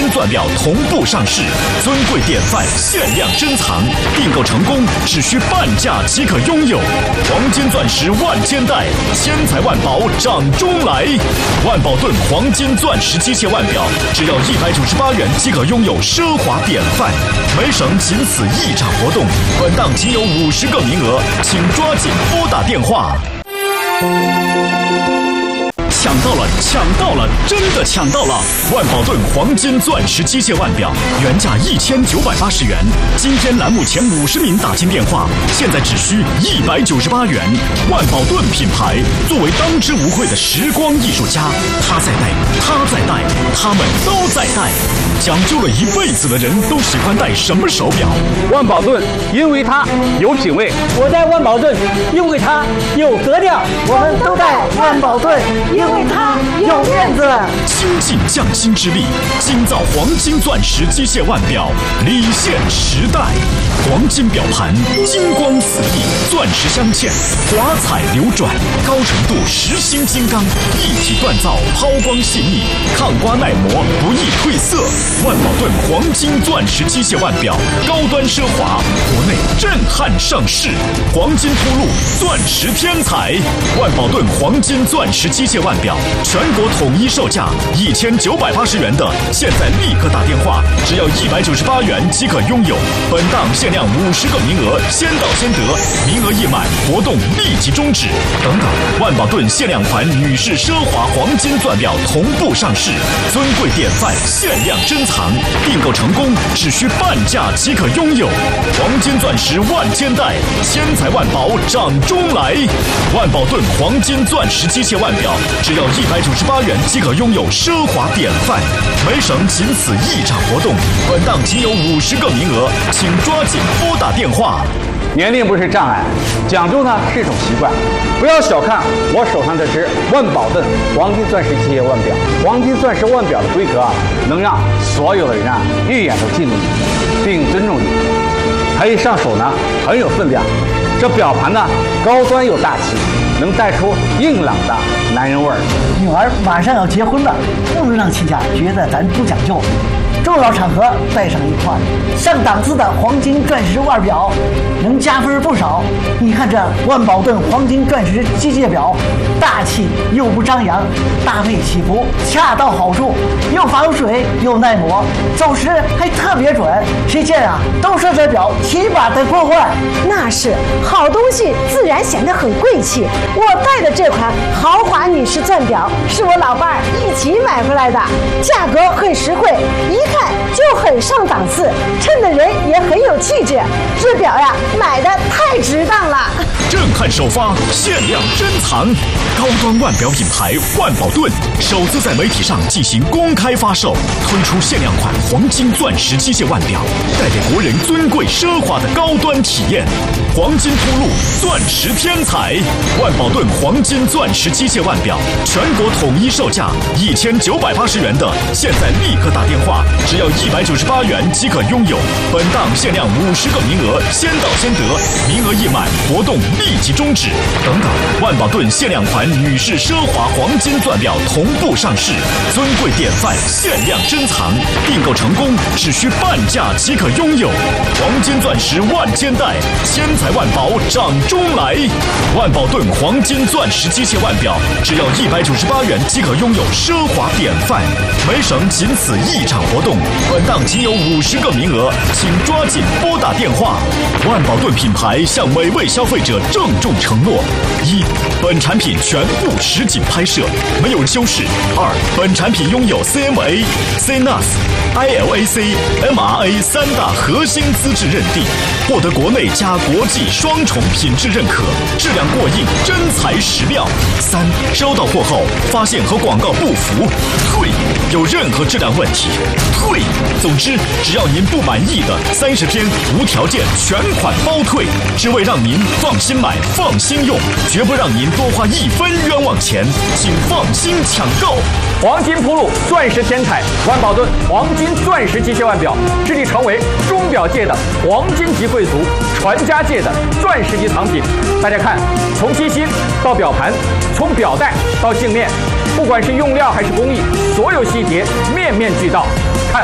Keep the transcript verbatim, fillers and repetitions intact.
金钻表同步上市，尊贵典范，限量珍藏，订购成功只需半价即可拥有。黄金钻石万千代，千财万宝掌中来。万宝盾黄金钻石机械腕表，只要一百九十八元即可拥有奢华典范。每省仅此一场活动，本档仅有五十个名额，请抓紧拨打电话。抢到了，抢到了，真的抢到了！万宝盾黄金钻石机械腕表，原价一千九百八十元，今天栏目前五十名打进电话，现在只需一百九十八元。万宝盾品牌作为当之无愧的时光艺术家，他在戴，他在戴，他们都在戴。讲究了一辈子的人都喜欢戴什么手表？ 万宝盾，因为它有品位。 我戴万宝盾，因为它有格调。 我们都戴万宝盾，因为它有面子。 倾尽匠心之力，精造黄金钻石机械腕表，礼现时代。黄金表盘，金光四溢，钻石镶嵌，华彩流转，高程度实心金刚，一体锻造，抛光细腻，抗刮耐磨，不易褪色。万宝盾黄金钻石机械腕表，高端奢华，国内震撼上市，黄金铺路，钻石天才。万宝盾黄金钻石机械腕表，全国统一售价一千九百八十元的，现在立刻打电话，只要一百九十八元即可拥有。本档限量五十个名额，先到先得，名额一满，活动立即终止。等等，万宝盾限量款女士奢华黄金钻表同步上市，尊贵典范，限量珍藏，订购成功只需半价即可拥有。黄金钻石万千代，千财万宝掌中来。万宝盾黄金钻石机械腕表，只要一百九十八元即可拥有奢华典范。每省仅此一场活动，本档仅有五十个名额，请抓紧拨打电话。 年龄不是障碍，讲究呢是一种习惯。不要小看我手上这只万宝盾黄金钻石机械腕表，黄金钻石腕表的规格啊，能让所有的人啊一眼都进入你，并尊重你。它一上手呢很有分量，这表盘呢高端又大气，能带出硬朗的男人味儿。 女儿马上要结婚了，不能让亲家觉得咱不讲究。重要场合带上一块上档次的黄金钻石腕表，能加分不少。你看这万宝盾黄金钻石机械表，大气又不张扬，搭配起伏恰到好处，又防水又耐磨，走时还特别准。谁见啊都说这表起码得破万。 那是好东西，自然显得很贵气。我戴的这款豪华女士钻表是我老伴儿一起买回来的，价格很实惠，一看就很上档次，衬的人也很有气质。这表呀，买的太值当了。 震撼首发，限量珍藏，高端腕表品牌万宝盾首次在媒体上进行公开发售，推出限量款黄金钻石机械腕表，带给国人尊贵奢华的高端体验。黄金铺路，钻石天才，万宝盾黄金钻石机械腕表，全国统一售价一千九百八十元的，现在立刻打电话，只要一百九十八元即可拥有。本档限量五十个名额，先到先得，名额一满，活动立即终止。等等，万宝盾限量款女士奢华黄金钻表同步上市，尊贵典范，限量珍藏，订购成功只需半价即可拥有。黄金钻石万千代，千财万宝掌中来。万宝盾黄金钻石机械腕表，只要一百九十八元即可拥有奢华典范。每省仅此一场活动，本档仅有五十个名额，请抓紧拨打电话。万宝盾品牌向每位消费者郑重承诺：一、本产品全部实景拍摄，没有修饰；二、本产品拥有 C M A、C N A S、I L A C、M R A 三大核心资质认定，获得国内加国际双重品质认可，质量过硬，真材实料。三、收到货后发现和广告不符，退；有任何质量问题，退。总之，只要您不满意的，三十天无条件全款包退，只为让您放心买、放心用，绝不让您多花一分冤枉钱，请放心抢购。 黄金铺路，钻石天才，万宝盾黄金钻石机械腕表，致力成为钟表界的黄金级贵族，传家界的钻石级藏品。大家看，从机芯到表盘，从表带到镜面，不管是用料还是工艺，所有细节面面俱到。